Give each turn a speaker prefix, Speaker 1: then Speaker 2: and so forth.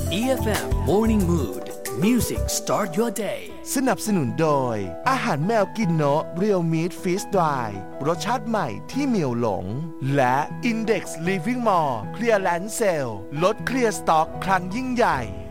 Speaker 1: EFM Morning Mood Music Start Your Day
Speaker 2: สนับสนุนโดยอาหารแมวกินโนะเรียวมีทฟีสดรายรสชาติใหม่ที่เหมียวหลงและ Index Living Mall Clearance Sale ลดเคลียร์สต็อกครั้งยิ่งใหญ่